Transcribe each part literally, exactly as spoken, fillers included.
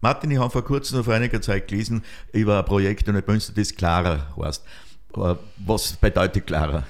Martin, ich habe vor kurzem, vor einiger Zeit gelesen, über ein Projekt in Münster, das Clara heißt. Was bedeutet Clara?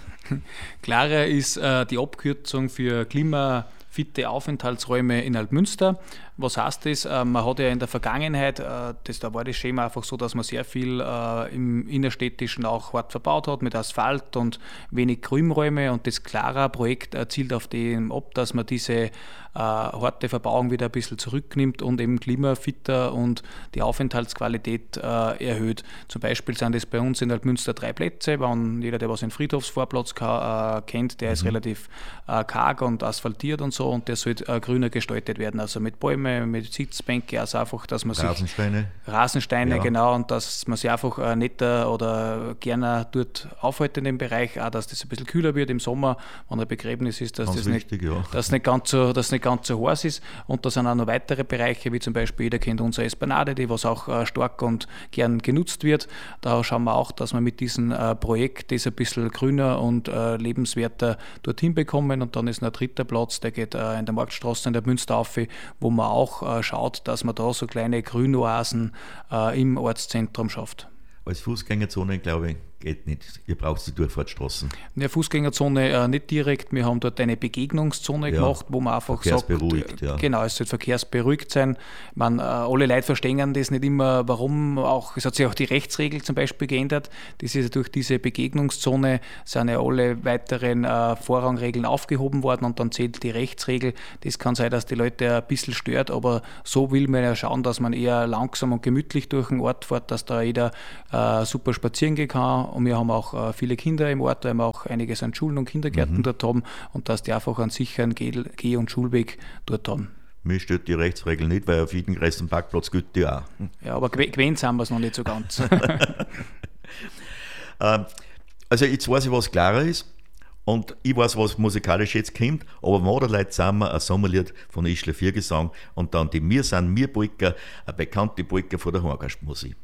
Clara ist äh, die Abkürzung für klimafitte Aufenthaltsräume in Altmünster. Was heißt das? Äh, man hat ja in der Vergangenheit, äh, das, da war das Schema einfach so, dass man sehr viel äh, im Innerstädtischen auch hart verbaut hat, mit Asphalt und wenig Grünräume, und das Clara-Projekt äh, zielt auf dem ab, dass man diese äh, harte Verbauung wieder ein bisschen zurücknimmt und eben klimafitter und die Aufenthaltsqualität äh, erhöht. Zum Beispiel sind es bei uns in Altmünster drei Plätze. Wenn jeder, der was den Friedhofsvorplatz ka- äh, kennt, der mhm. ist relativ äh, karg und asphaltiert und so, und der soll äh, grüner gestaltet werden, also mit Bäumen, mit Sitzbänke, also einfach, dass man Rasensteine. sich Rasensteine, ja. genau, und dass man sich einfach äh, netter oder gerne dort aufhält in dem Bereich, auch dass das ein bisschen kühler wird im Sommer, wenn ein Begräbnis ist, dass ganz das wichtig, nicht, ja. dass nicht ganz so, dass nicht ganz so heiß ist. Und da sind auch noch weitere Bereiche, wie zum Beispiel, jeder kennt unsere Esplanade, die was auch äh, stark und gern genutzt wird. Da schauen wir auch, dass wir mit diesem äh, Projekt das ein bisschen grüner und äh, lebenswerter dorthin bekommen. Und dann ist noch ein dritter Platz, der geht äh, in der Marktstraße in der Münster auf, wo man auch äh, schaut, dass man da so kleine Grünoasen äh, im Ortszentrum schafft. Als Fußgängerzone, glaube ich, geht nicht. Ihr braucht die Durchfahrtsstraßen. In der Fußgängerzone äh, nicht direkt. Wir haben dort eine Begegnungszone ja, gemacht, wo man einfach verkehrsberuhigt, sagt, ja. Genau, es soll verkehrsberuhigt sein. Man, äh, alle Leute verstehen das nicht immer, warum. Auch, es hat sich auch die Rechtsregel zum Beispiel geändert. Das ist durch diese Begegnungszone sind ja alle weiteren äh, Vorrangregeln aufgehoben worden, und dann zählt die Rechtsregel. Das kann sein, dass die Leute ein bisschen stört, aber so will man ja schauen, dass man eher langsam und gemütlich durch den Ort fährt, dass da jeder äh, super spazieren gehen kann. Und wir haben auch äh, viele Kinder im Ort, weil wir auch einiges an Schulen und Kindergärten mhm. dort haben, und dass die einfach einen sicheren Geh-, Geh- und Schulweg dort haben. Mir stört die Rechtsregel nicht, weil auf jedem größten Parkplatz gilt die auch. Ja, aber gewöhnt sind wir es noch nicht so ganz. Also jetzt weiß ich, was klarer ist, und ich weiß, was musikalisch jetzt kommt, aber Moderleute sind wir ein Sommerlied von Ischler Viergesang und dann die Wir sind wir Polka, eine bekannte Polka von der Horngastmusik.